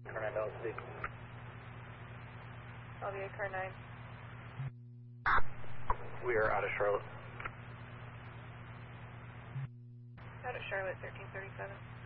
Car 9 Dallas City. LBA car 9. We are out of Charlotte. Out of Charlotte, 1337.